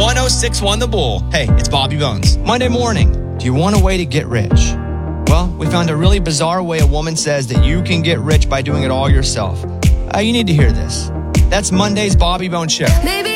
1061 The Bull. Hey, it's Bobby Bones. Monday morning. Do you want a way to get rich? Well, we found a really bizarre way a woman says that you can get rich by doing it all yourself. You need to hear this. That's Monday's Bobby Bones Show. Maybe